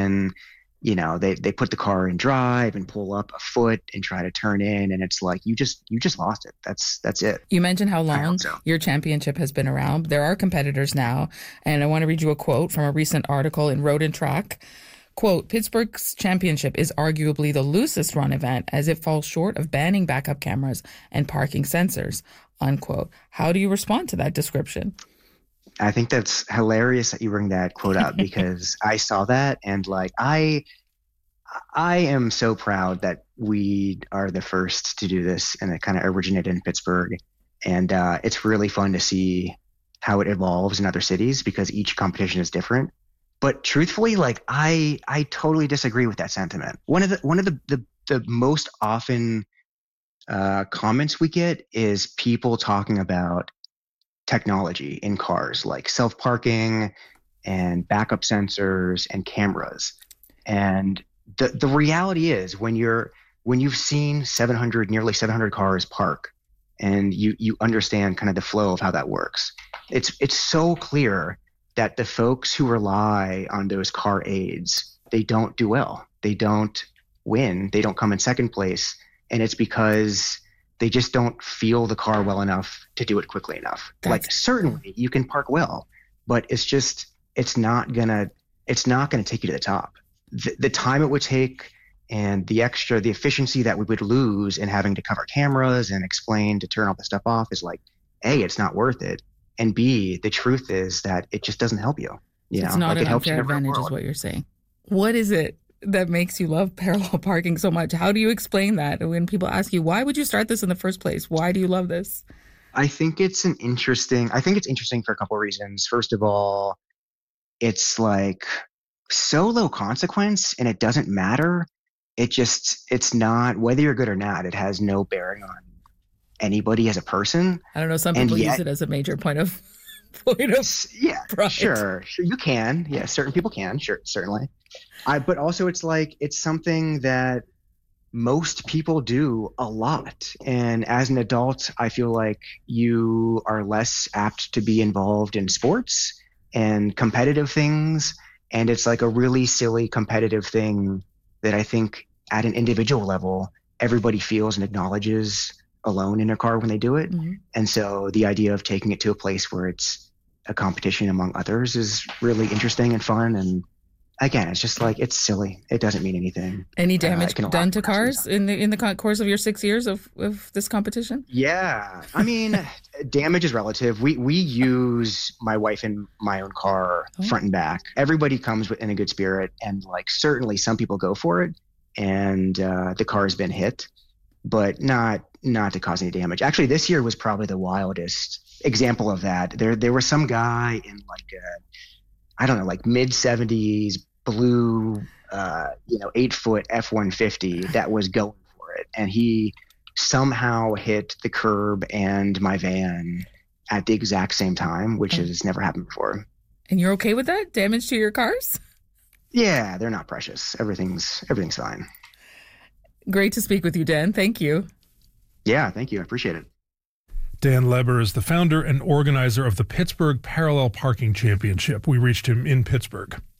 then, they put the car in drive and pull up a foot and try to turn in. And it's like, you just lost it. That's it. You mentioned how long your championship has been around. There are competitors now. And I want to read you a quote from a recent article in Road and Track. Quote, Pittsburgh's championship is arguably the loosest run event as it falls short of banning backup cameras and parking sensors, unquote. How do you respond to that description? I think that's hilarious that you bring that quote up because I saw that and like I am so proud that we are the first to do this and it kind of originated in Pittsburgh. And it's really fun to see how it evolves in other cities because each competition is different. But truthfully, like I totally disagree with that sentiment. One of the most often comments we get is people talking about technology in cars like self-parking and backup sensors and cameras. And the reality is when you've seen nearly 700 cars park and you understand kind of the flow of how that works, it's so clear that the folks who rely on those car aids, they don't do well. They don't win. They don't come in second place. And it's because they just don't feel the car well enough to do it quickly enough. Like certainly you can park well, but it's not gonna take you to the top. The time it would take and the efficiency that we would lose in having to cover cameras and explain to turn all the stuff off is like, A, it's not worth it. And B, the truth is that it just doesn't help you. It's not an unfair advantage is what you're saying. What is it that makes you love parallel parking so much? How do you explain that when people ask you, why would you start this in the first place? Why do you love this? I think it's interesting for a couple of reasons. First of all, it's like so low consequence and it doesn't matter. It's not, whether you're good or not, it has no bearing on anybody as a person. I don't know. Some people use it as a major point of pride. Sure. You can. Yeah. Certain people can. Sure. Certainly. But also it's like, it's something that most people do a lot. And as an adult, I feel like you are less apt to be involved in sports and competitive things. And it's like a really silly competitive thing that I think at an individual level, everybody feels and acknowledges alone in a car when they do it. Mm-hmm. And so the idea of taking it to a place where it's a competition among others is really interesting and fun. And again, it's just like, it's silly. It doesn't mean anything. Any damage done to cars in the course of your 6 years of this competition? Yeah. I mean, damage is relative. We use my wife and my own car front and back. Everybody comes in a good spirit. And like, certainly some people go for it and the car has been hit, but not to cause any damage. Actually, this year was probably the wildest example of that. There was some guy in like mid 70s blue, 8-foot F-150 that was going for it. And he somehow hit the curb and my van at the exact same time, which has never happened before. And you're okay with that? Damage to your cars? Yeah, they're not precious. Everything's fine. Great to speak with you, Dan. Thank you. Yeah, thank you. I appreciate it. Dan Leber is the founder and organizer of the Pittsburgh Parallel Parking Championship. We reached him in Pittsburgh.